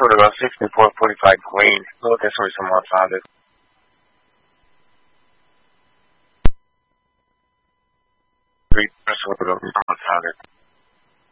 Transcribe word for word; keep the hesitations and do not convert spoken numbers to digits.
about sixty-four forty-five Queen. Look, that's where someone found it. Three, that's where someone found it.